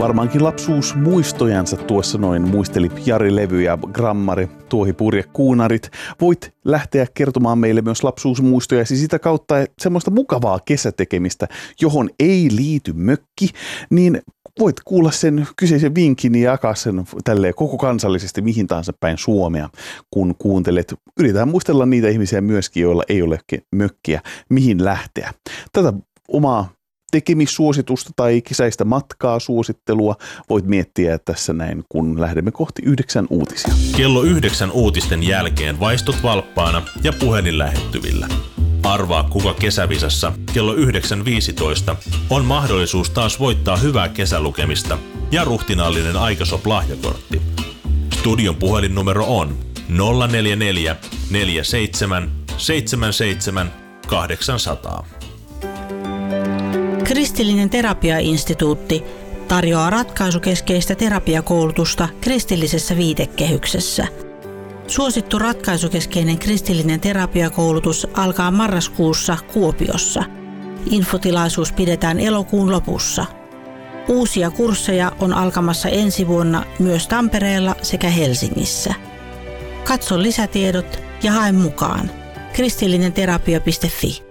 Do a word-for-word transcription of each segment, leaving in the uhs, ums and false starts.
Varmaankin lapsuusmuistojansa tuossa noin muisteli Jari Levy ja Grammari, Tuohi Purje Kuunarit. Voit lähteä kertomaan meille myös lapsuusmuistoja ja sitä kautta semmoista mukavaa kesätekemistä, johon ei liity mökki, niin voit kuulla sen kyseisen vinkin ja jakaa sen tälleen koko kansallisesti mihin tahansa päin Suomea, kun kuuntelet. Yritetään muistella niitä ihmisiä myöskin, joilla ei ole mökkiä, mihin lähteä. Tätä omaa tekemissuositusta tai kesäistä matkaa suosittelua voit miettiä tässä näin, kun lähdemme kohti yhdeksän uutisia. Kello yhdeksän uutisten jälkeen vaistut valppaana ja puhelin lähettyvillä. Arvaa, kuka kesävisassa kello yhdeksän viisitoista on mahdollisuus taas voittaa hyvää kesälukemista ja ruhtinaallinen Aikasop-lahjakortti. Studion puhelinnumero on nolla neljä neljä neljä seitsemän seitsemän seitsemän kahdeksan nolla nolla. Kristillinen terapiainstituutti tarjoaa ratkaisukeskeistä terapiakoulutusta kristillisessä viitekehyksessä. Suosittu ratkaisukeskeinen kristillinen terapiakoulutus alkaa marraskuussa Kuopiossa. Infotilaisuus pidetään elokuun lopussa. Uusia kursseja on alkamassa ensi vuonna myös Tampereella sekä Helsingissä. Katso lisätiedot ja hae mukaan. kristillinenterapia piste fi.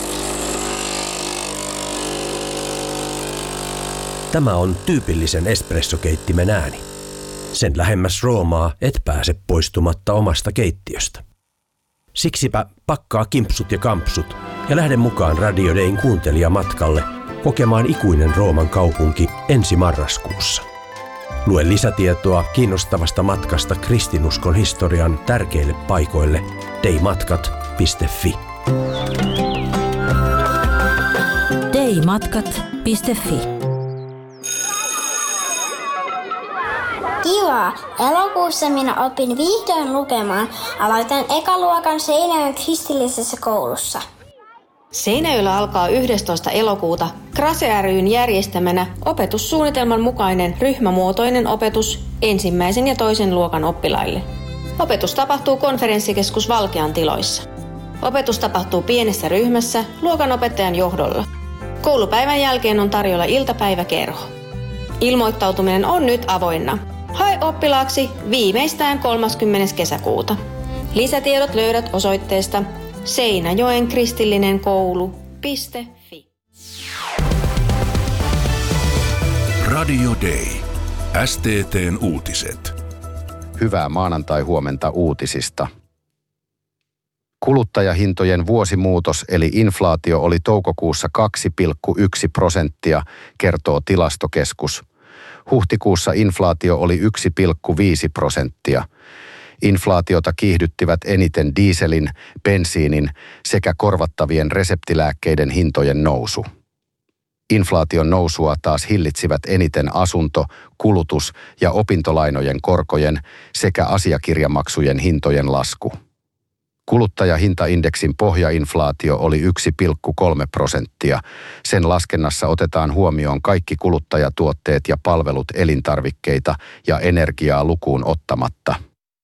Tämä on tyypillisen espressokeittimen ääni. Sen lähemmäs Roomaa et pääse poistumatta omasta keittiöstä. Siksipä pakkaa kimpsut ja kampsut ja lähde mukaan Radio Dayn kuuntelijamatkalle kokemaan ikuinen Rooman kaupunki ensi marraskuussa. Lue lisätietoa kiinnostavasta matkasta kristinuskon historian tärkeille paikoille daymatkat piste fi. daymatkat piste fi. Kiva! Elokuussa minä opin vihdoin lukemaan. Aloitan ekaluokan Seinäjoen kristillisessä koulussa. Seinäjoella alkaa yhdestoista elokuuta Krase ry:n järjestämänä opetussuunnitelman mukainen ryhmämuotoinen opetus ensimmäisen ja toisen luokan oppilaille. Opetus tapahtuu konferenssikeskus Valkean tiloissa. Opetus tapahtuu pienessä ryhmässä luokanopettajan johdolla. Koulupäivän jälkeen on tarjolla iltapäiväkerho. Ilmoittautuminen on nyt avoinna. Hae oppilaaksi viimeistään kolmaskymmenes kesäkuuta. Lisätiedot löydät osoitteesta seinäjoen kristillinen koulu piste fi. Radio Day. S T T:n uutiset. Hyvää maanantai-huomenta uutisista. Kuluttajahintojen vuosimuutos eli inflaatio oli toukokuussa kaksi pilkku yksi prosenttia, kertoo Tilastokeskus. Huhtikuussa inflaatio oli yksi pilkku viisi prosenttia. Inflaatiota kiihdyttivät eniten dieselin, bensiinin sekä korvattavien reseptilääkkeiden hintojen nousu. Inflaation nousua taas hillitsivät eniten asunto-, kulutus- ja opintolainojen korkojen sekä asiakirjamaksujen hintojen lasku. Kuluttajahintaindeksin pohjainflaatio oli yksi pilkku kolme prosenttia. Sen laskennassa otetaan huomioon kaikki kuluttajatuotteet ja palvelut elintarvikkeita ja energiaa lukuun ottamatta.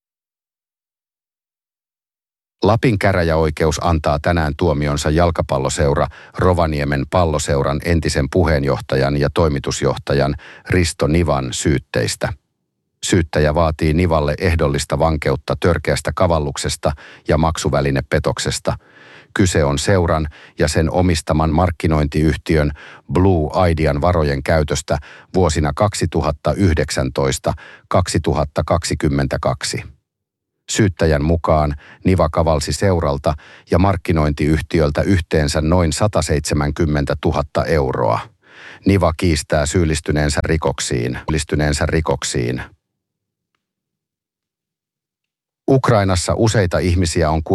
Lapin käräjäoikeus antaa tänään tuomionsa jalkapalloseura Rovaniemen Palloseuran entisen puheenjohtajan ja toimitusjohtajan Risto Nivan syytteistä. Syyttäjä vaatii Nivalle ehdollista vankeutta törkeästä kavalluksesta ja maksuvälinepetoksesta. Kyse on seuran ja sen omistaman markkinointiyhtiön Blue Idean varojen käytöstä vuosina kaksituhattayhdeksäntoista kaksituhattakaksikymmentäkaksi. Syyttäjän mukaan Niva kavalsi seuralta ja markkinointiyhtiöltä yhteensä noin sataseitsemänkymmentätuhatta euroa. Niva kiistää syyllistyneensä rikoksiin. syyllistyneensä rikoksiin. Ukrainassa useita ihmisiä on kuollut